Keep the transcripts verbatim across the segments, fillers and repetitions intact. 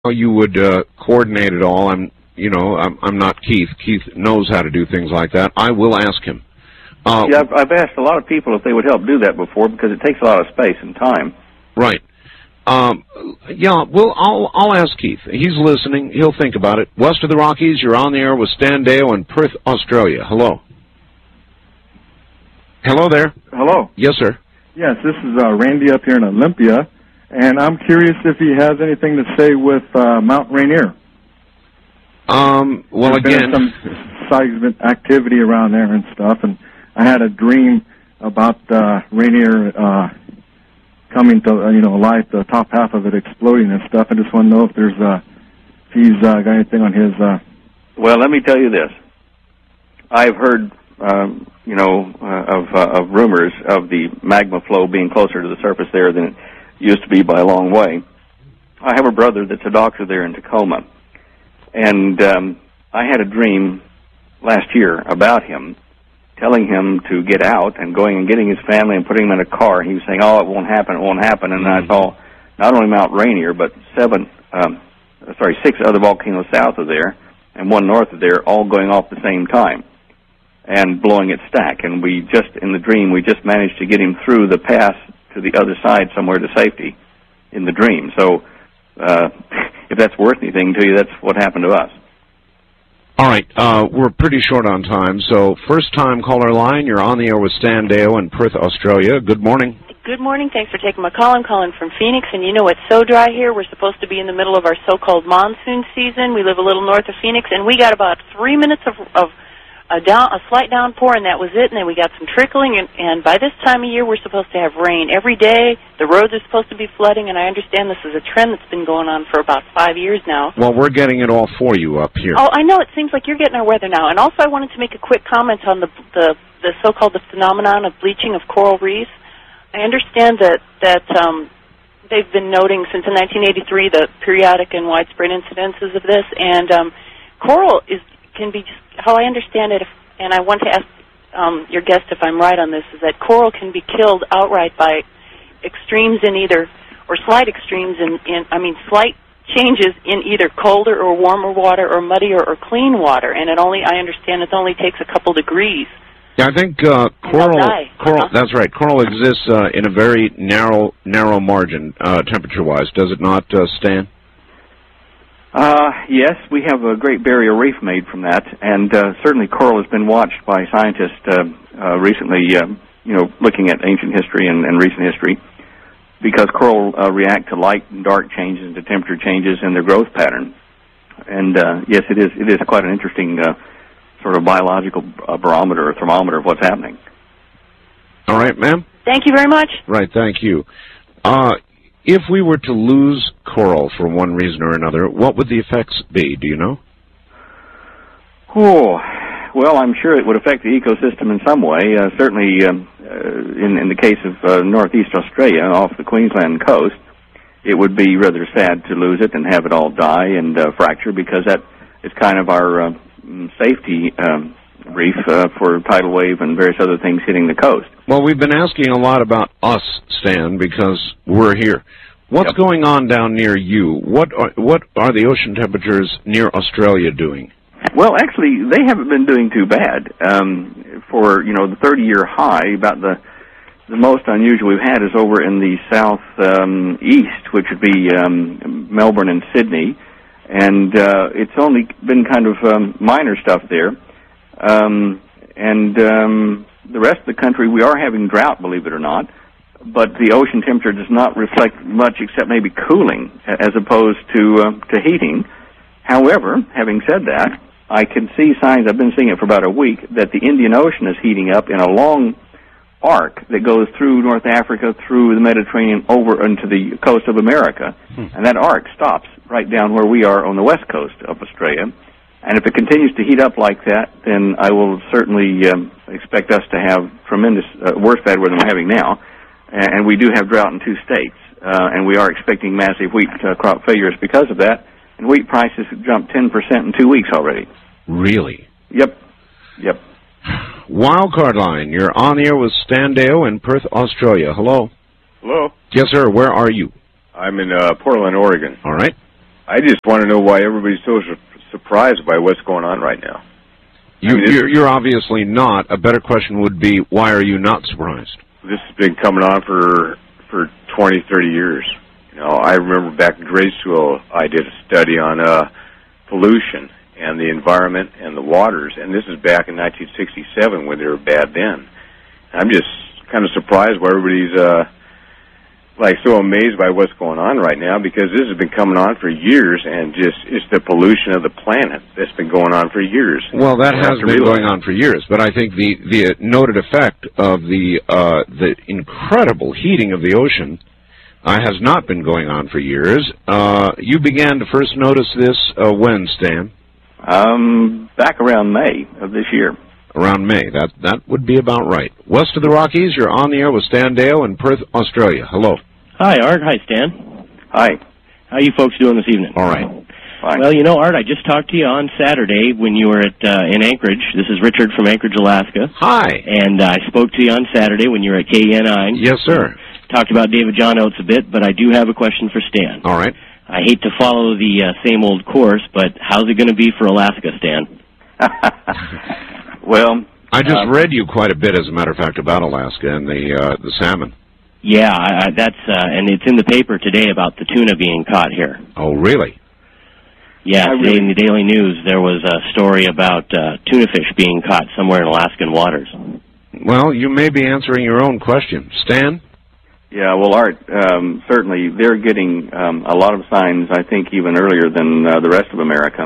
you would uh, coordinate it all. I'm, you know, I'm, I'm not Keith. Keith knows how to do things like that. I will ask him. Uh, yeah, I've, I've asked a lot of people if they would help do that before because it takes a lot of space and time. Right. Um, yeah, well, I'll, I'll ask Keith. He's listening. He'll think about it. West of the Rockies, you're on the air with Stan Deyo in Perth, Australia. Hello. Hello there. Hello. Yes, sir. Yes, this is uh, Randy up here in Olympia, and I'm curious if he has anything to say with uh, Mount Rainier. Um, well, There's again... been some seismic activity around there and stuff, and I had a dream about uh, Rainier uh, coming to, uh, you know, light, the top half of it exploding and stuff. I just want to know if there's, uh, if he's uh, got anything on his... Uh... Well, let me tell you this. I've heard... Um, you know, uh, of, uh, of rumors of the magma flow being closer to the surface there than it used to be by a long way. I have a brother that's a doctor there in Tacoma, and um, I had a dream last year about him, telling him to get out and going and getting his family and putting him in a car. He was saying, oh, it won't happen, it won't happen, and I saw not only Mount Rainier, but seven, um, sorry, six other volcanoes south of there and one north of there all going off at the same time and blowing its stack. And we just, in the dream, we just managed to get him through the pass to the other side somewhere to safety in the dream. So uh, if that's worth anything to you, that's what happened to us. All right. Uh, we're pretty short on time. So first-time caller line, you're on the air with Stan Deyo in Perth, Australia. Good morning. Good morning. Thanks for taking my call. I'm calling from Phoenix, and you know it's so dry here. We're supposed to be in the middle of our so-called monsoon season. We live a little north of Phoenix, and we got about three minutes of... of A, down, a slight downpour, and that was it, and then we got some trickling, and, and by this time of year, we're supposed to have rain every day. The roads are supposed to be flooding, and I understand this is a trend that's been going on for about five years now. Well, we're getting it all for you up here. Oh, I know. It seems like you're getting our weather now. And also, I wanted to make a quick comment on the the, the so-called the phenomenon of bleaching of coral reefs. I understand that, that um, they've been noting since in nineteen eighty-three the periodic and widespread incidences of this, and um, coral is can be just, how I understand it, if, and I want to ask um, your guest if I'm right on this, is that coral can be killed outright by extremes in either, or slight extremes in, in I mean, slight changes in either colder or warmer water or muddier or clean water, and it only, I understand, it only takes a couple degrees. Yeah, I think uh, coral, coral uh-huh. that's right, coral exists uh, in a very narrow, narrow margin, uh, temperature-wise, does it not, uh, Stan? Uh, yes, we have a Great Barrier Reef made from that, and uh, certainly coral has been watched by scientists uh, uh, recently, uh, you know, looking at ancient history and, and recent history, because coral uh, react to light and dark changes and to temperature changes in their growth pattern. And uh, yes, it is it is quite an interesting uh, sort of biological uh, barometer or thermometer of what's happening. All right, ma'am. Thank you very much. Right, thank you. Uh, If we were to lose coral for one reason or another, what would the effects be? Do you know? Oh, well, I'm sure it would affect the ecosystem in some way. Uh, certainly, um, uh, in, in the case of uh, northeast Australia, off the Queensland coast, it would be rather sad to lose it and have it all die and uh, fracture, because that is kind of our uh, safety um, reef uh, for tidal wave and various other things hitting the coast. Well, we've been asking a lot about us, Stan, because we're here. What's Yep. going on down near you? What are, what are the ocean temperatures near Australia doing? Well, actually, they haven't been doing too bad. Um, for, you know, the thirty-year high, about the the most unusual we've had is over in the south um, east, which would be um, Melbourne and Sydney, and uh, it's only been kind of um, minor stuff there. Um, and um, the rest of the country, we are having drought, believe it or not, but the ocean temperature does not reflect much except maybe cooling as opposed to uh, to heating. However, having said that, I can see signs, I've been seeing it for about a week, that the Indian Ocean is heating up in a long arc that goes through North Africa, through the Mediterranean, over into the coast of America. Hmm. And that arc stops right down where we are on the west coast of Australia. And if it continues to heat up like that, then I will certainly um, expect us to have tremendous, uh, worse bad weather than we're having now. And we do have drought in two states. Uh, and we are expecting massive wheat uh, crop failures because of that. And wheat prices have jumped ten percent in two weeks already. Really? Yep. Yep. Wildcard line, you're on the air with Stan Deyo in Perth, Australia. Hello. Hello. Yes, sir. Where are you? I'm in uh, Portland, Oregon. All right. I just want to know why everybody's so su surprised by what's going on right now. You, I mean, you're, you're obviously not. A better question would be, why are you not surprised? This has been coming on for for twenty, thirty years. You know, I remember back in grade school, I did a study on uh, pollution and the environment and the waters, and this is back in nineteen sixty-seven when they were bad then. I'm just kind of surprised why everybody's uh, like so amazed by what's going on right now, because this has been coming on for years, and just it's the pollution of the planet that's been going on for years. Well, that has been going on for years, but I think the the noted effect of the uh, the incredible heating of the ocean uh, has not been going on for years. Uh, you began to first notice this uh, when, Stan? Um, back around May of this year. Around May. That that would be about right. West of the Rockies, you're on the air with Stan Dale in Perth, Australia. Hello. Hi, Art. Hi, Stan. Hi. How you folks doing this evening? All right. Fine. Well, you know, Art, I just talked to you on Saturday when you were at uh, in Anchorage. This is Richard from Anchorage, Alaska. Hi. And uh, I spoke to you on Saturday when you were at K E N nine. Yes, sir. Talked about David John Oates a bit, but I do have a question for Stan. All right. I hate to follow the uh, same old course, but how's it going to be for Alaska, Stan? Well, I just uh, read you quite a bit, as a matter of fact, about Alaska and the uh, the salmon. Yeah, I, I, that's uh, and it's in the paper today about the tuna being caught here. Oh, really? Yeah, I today really- in the Daily News there was a story about uh, tuna fish being caught somewhere in Alaskan waters. Well, you may be answering your own question. Stan? yeah, well, Art, um, certainly they're getting um, a lot of signs, I think, even earlier than uh, the rest of America.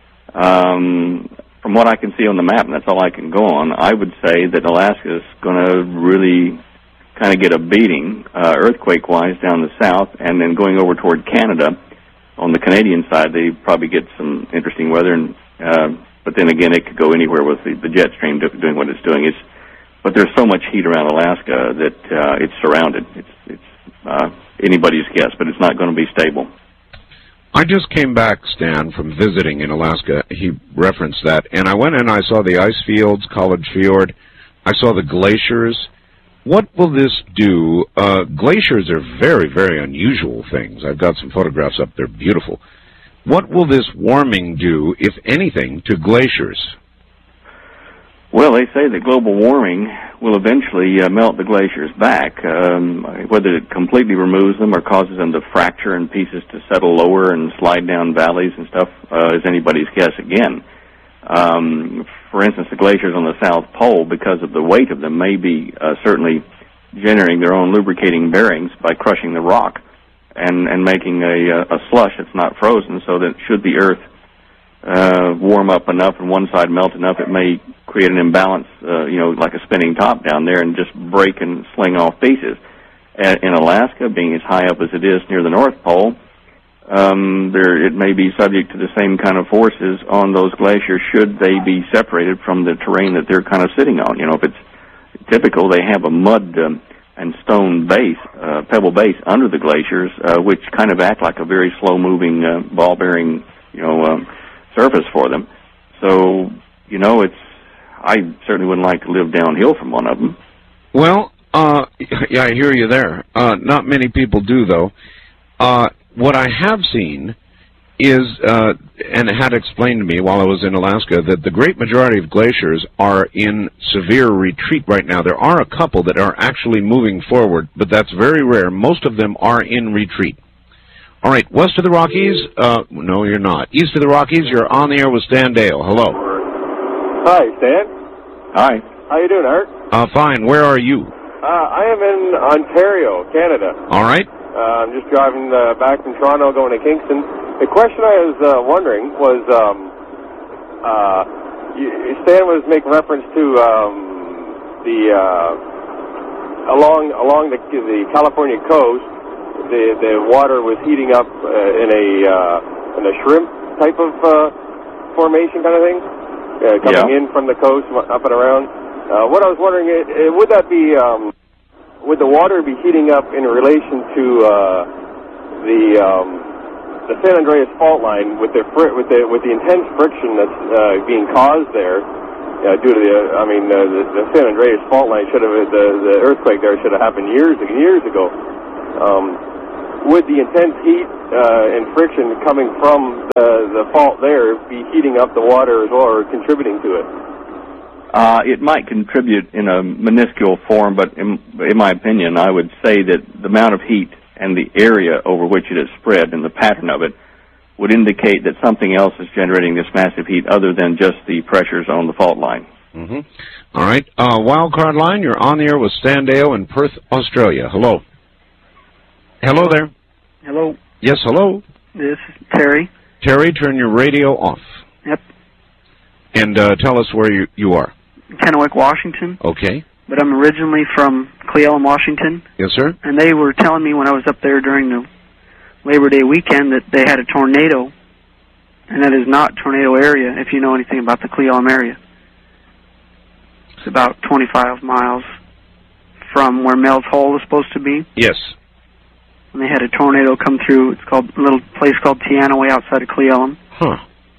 Um, from what I can see on the map, and that's all I can go on, I would say that Alaska is going to really kind of get a beating, uh, earthquake-wise, down the south, and then going over toward Canada. On the Canadian side, they probably get some interesting weather, and uh, but then again, it could go anywhere with the, the jet stream do, doing what it's doing. It's, but there's so much heat around Alaska that uh, it's surrounded. It's, it's uh, anybody's guess, but it's not going to be stable. I just came back, Stan, from visiting in Alaska. He referenced that, and I went and I saw the ice fields, College Fjord. I saw the glaciers. What will this do? Uh, glaciers are very, very unusual things. I've got some photographs up there, beautiful. What will this warming do, if anything, to glaciers? Well, they say that global warming will eventually uh, melt the glaciers back. Um, whether it completely removes them or causes them to fracture in pieces to settle lower and slide down valleys and stuff uh, is anybody's guess again. Um, for instance, the glaciers on the South Pole, because of the weight of them, may be uh, certainly generating their own lubricating bearings by crushing the rock and, and making a, a slush that's not frozen, so that should the Earth uh, warm up enough and one side melt enough, it may create an imbalance, uh, you know, like a spinning top down there and just break and sling off pieces. Uh, in Alaska, being as high up as it is near the North Pole, um, there it may be subject to the same kind of forces on those glaciers should they be separated from the terrain that they're kind of sitting on. You know, if it's typical, they have a mud um, and stone base, uh, pebble base under the glaciers, uh, which kind of act like a very slow-moving, uh, ball-bearing, you know, um, surface for them. So, you know, it's, I certainly wouldn't like to live downhill from one of them. Well, uh, yeah, I hear you there. Uh, not many people do, though. Uh, what I have seen is, uh, and it had explained to me while I was in Alaska, that the great majority of glaciers are in severe retreat right now. There are a couple that are actually moving forward, but that's very rare. Most of them are in retreat. All right, west of the Rockies, uh, no, you're not. East of the Rockies, you're on the air with Stan Dale. Hello. Hi, Stan. Hi. How you doing, Art? Uh, fine. Where are you? Uh, I am in Ontario, Canada. All right. Uh, I'm just driving uh, back from Toronto, going to Kingston. The question I was uh, wondering was, um, uh, you, Stan was making reference to um, the uh, along along the, the California coast. The the water was heating up uh, in a uh, in a shrimp type of uh, formation kind of thing, uh, coming Yeah. in from the coast up and around. Uh, what I was wondering, it, it, would that be um, would the water be heating up in relation to uh, the um, the San Andreas fault line with the fr with the with the intense friction that's uh, being caused there uh, due to the uh, I mean uh, the, the San Andreas fault line should have the the earthquake there should have happened years and years ago. Um, would the intense heat uh, and friction coming from the, the fault there be heating up the water as well, or contributing to it? Uh, it might contribute in a minuscule form, but in, in my opinion, I would say that the amount of heat and the area over which it is spread and the pattern of it would indicate that something else is generating this massive heat other than just the pressures on the fault line. Mm-hmm. All right. Uh, Wildcard line, you're on the air with Stan Deyo in Perth, Australia. Hello. Hello there. Hello. Yes, hello. This is Terry. Terry, turn your radio off. Yep. And uh, tell us where you, you are. Kennewick, Washington. Okay. But I'm originally from Cle Elum, Washington. Yes, sir. And they were telling me when I was up there during the Labor Day weekend that they had a tornado, and that is not tornado area, if you know anything about the Cle Elum area. It's about twenty-five miles from where Mel's Hole is supposed to be. Yes. And they had a tornado come through. It's called a little place called Teanaway outside of Cle Elum. Huh.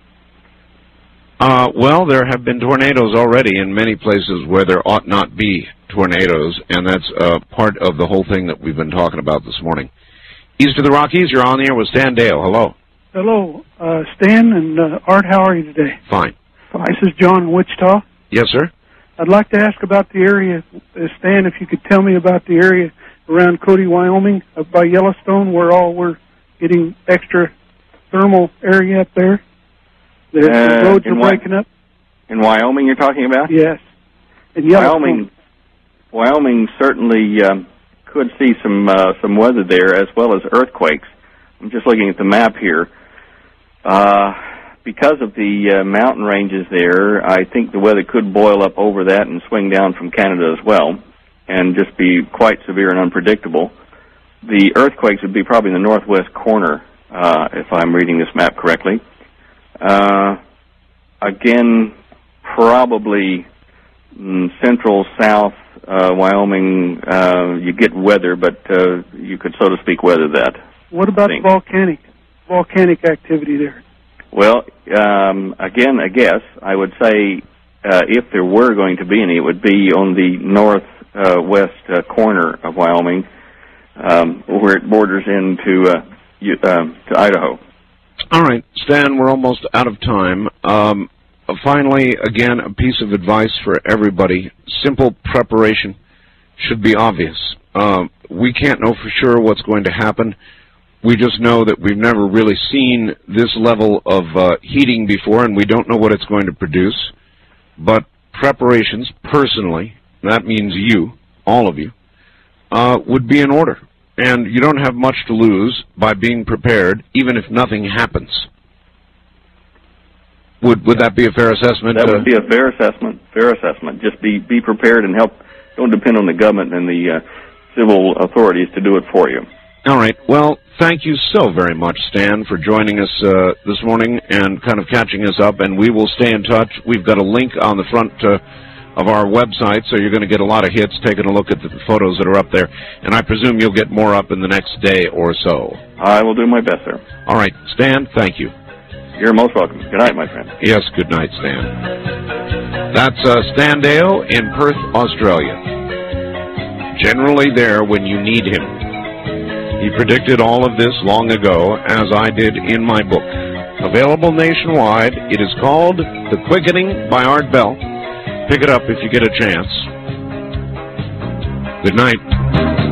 Uh, well, there have been tornadoes already in many places where there ought not be tornadoes, and that's uh, part of the whole thing that we've been talking about this morning. East of the Rockies, you're on the air with Stan Deyo. Hello. Hello, uh, Stan and uh, Art. How are you today? Fine. This is John in Wichita. Yes, sir. I'd like to ask about the area, uh, Stan, if you could tell me about the area around Cody, Wyoming, up by Yellowstone, where all we're getting extra thermal area up there. The, Uh, the roads in are Wy- breaking up. In Wyoming, you're talking about? Yes. And Yellowstone. Wyoming, Wyoming certainly um, could see some uh, some weather there, as well as earthquakes. I'm just looking at the map here. Uh, because of the uh, mountain ranges there, I think the weather could boil up over that and swing down from Canada as well, and just be quite severe and unpredictable. The earthquakes would be probably in the northwest corner, uh, if I'm reading this map correctly. Uh, again, probably mm, central, south, uh, Wyoming, uh, you get weather, but uh, you could, so to speak, weather that. What about the volcanic, volcanic activity there? Well, um, again, I guess, I would say uh, if there were going to be any, it would be on the northwest uh, uh, corner of Wyoming, um, where it borders into uh, you, uh, to Idaho. All right, Stan, we're almost out of time. Um, finally, again, a piece of advice for everybody. Simple preparation should be obvious. Uh, we can't know for sure what's going to happen. We just know that we've never really seen this level of uh, heating before, and we don't know what it's going to produce. But preparations, personally, that means you, all of you, uh, would be in order. And you don't have much to lose by being prepared, even if nothing happens. Would would that be a fair assessment? That would be a fair assessment. Fair assessment. Just be be prepared and help. Don't depend on the government and the uh, civil authorities to do it for you. All right. Well, thank you so very much, Stan, for joining us uh, this morning and kind of catching us up. And we will stay in touch. We've got a link on the front uh, of our website, so you're going to get a lot of hits taking a look at the photos that are up there. And I presume you'll get more up in the next day or so. I will do my best, sir. All right. Stan, thank you. You're most welcome. Good night, my friend. Yes, good night, Stan. That's uh, Stan Deyo in Perth, Australia. Generally there when you need him. He predicted all of this long ago, as I did in my book. Available nationwide. It is called The Quickening by Art Bell. Pick it up if you get a chance. Good night.